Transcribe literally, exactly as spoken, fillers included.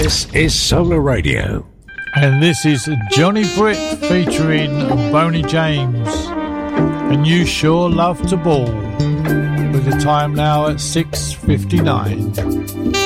This is Solar Radio. And this is Johnny Britt featuring Boney James. And you sure love to ball. With the time now at six fifty-nine.